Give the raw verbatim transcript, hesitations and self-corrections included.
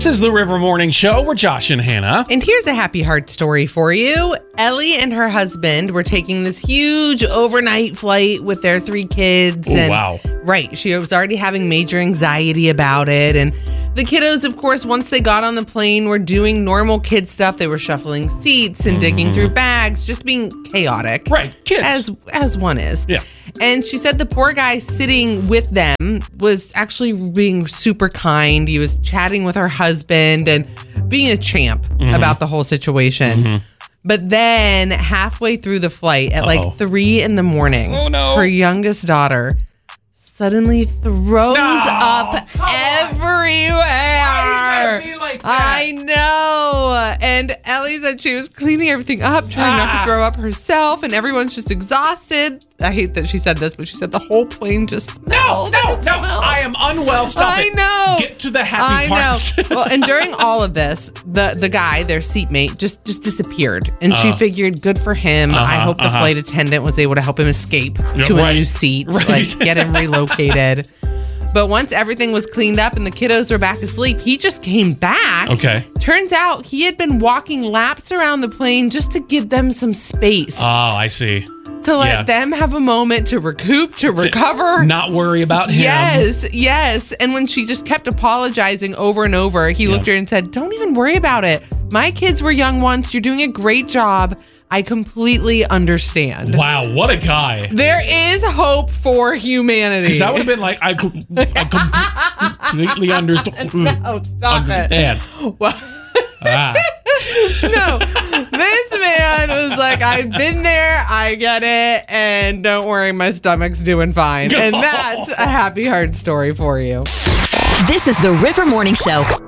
is the River Morning Show. We're Josh and Hannah. And here's a happy heart story for you. Ellie and her husband were taking this huge overnight flight with their three kids. Oh, and, wow. Right. She was already having major anxiety about it. And the kiddos, of course, once they got on the plane, were doing normal kid stuff. They were shuffling seats and mm-hmm. digging through bags, just being chaotic. Right. Kids. As, as one is. Yeah. And she said the poor guy sitting with them was actually being super kind. He was chatting with her husband and being a champ mm-hmm. about the whole situation. Mm-hmm. But then halfway through the flight at Uh-oh. like three in the morning, oh, no. her youngest daughter suddenly throws no. up everywhere. Like I know. And Ellie said she was cleaning everything up, trying ah. not to throw up herself, and everyone's just exhausted. I hate that she said this, but she said the whole plane just smelled. No, no, no. Smelled. I am unwell. Stop I it. know. Get to the happy I part. know. Well, and during all of this, the, the guy, their seatmate, just, just disappeared. And uh, she figured, good for him. Uh-huh, I hope the uh-huh. flight attendant was able to help him escape to right. a new seat, right. like get him relocated. But once everything was cleaned up and the kiddos were back asleep, he just came back. Okay. Turns out he had been walking laps around the plane just to give them some space. Oh, I see. To let yeah. them have a moment to recoup, to recover. To not worry about him. Yes, yes. And when she just kept apologizing over and over, he yeah. looked at her and said, don't even worry about it. My kids were young once. You're doing a great job. I completely understand. Wow, what a guy. There is hope for humanity. Because that would have been like, I, I completely understand. No, stop understand. it. Well, ah. No, this man was like, I've been there, I get it, and don't worry, my stomach's doing fine. And that's a happy heart story for you. This is the River Morning Show.